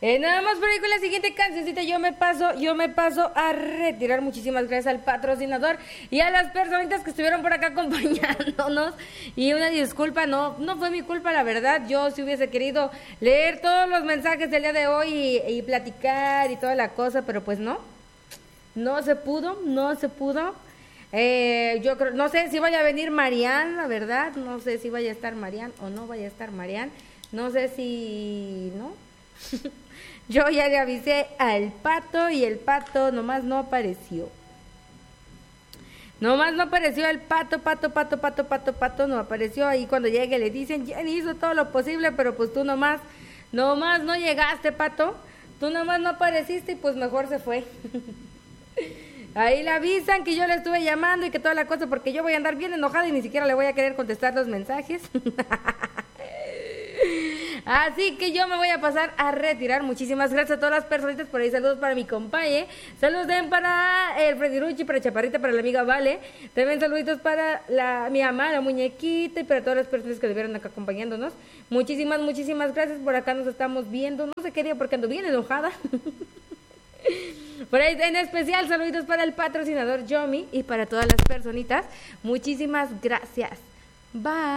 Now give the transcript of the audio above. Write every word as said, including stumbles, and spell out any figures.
Eh, nada más por ahí con la siguiente cancioncita yo me paso, yo me paso a retirar. Muchísimas gracias al patrocinador y a las personitas que estuvieron por acá acompañándonos. Y una disculpa, no, no fue mi culpa, la verdad. Yo si hubiese querido leer todos los mensajes del día de hoy y, y platicar y toda la cosa, pero pues no, no se pudo, no se pudo. Eh, yo creo, no sé si vaya a venir Marian, la verdad, no sé si vaya a estar Marian o no vaya a estar Marian, no sé si, ¿no? Yo ya le avisé al pato y el pato nomás no apareció. Nomás no apareció el pato, pato, pato, pato, pato, pato, no apareció. Ahí cuando llegue le dicen, Jenny hizo todo lo posible, pero pues tú nomás, nomás no llegaste, pato. Tú nomás no apareciste y pues mejor se fue. Ahí le avisan que yo le estuve llamando y que toda la cosa, porque yo voy a andar bien enojada y ni siquiera le voy a querer contestar los mensajes. Así que yo me voy a pasar a retirar. Muchísimas gracias a todas las personitas por ahí. Saludos para mi compañe. Saludos también para el Freddy Rucci, para Chaparrita, para la amiga Vale. También saluditos para la, mi mamá, la muñequita, y para todas las personas que estuvieron acá acompañándonos. Muchísimas, muchísimas gracias. Por acá nos estamos viendo. No sé qué día porque ando bien enojada. Por ahí en especial saluditos para el patrocinador Yomi y para todas las personitas. Muchísimas gracias. Bye.